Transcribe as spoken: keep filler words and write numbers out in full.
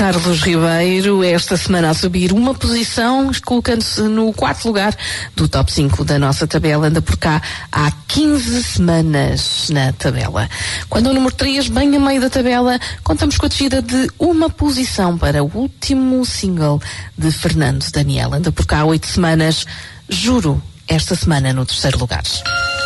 Carlos Ribeiro, esta semana a subir uma posição, colocando-se no quarto lugar do top cinco da nossa tabela. Anda por cá há quinze semanas na tabela. Quando o número três, bem a meio da tabela, contamos com a descida de uma posição para o último single de Fernando Daniel. Anda por cá há oito semanas, Juro, esta semana no terceiro lugar.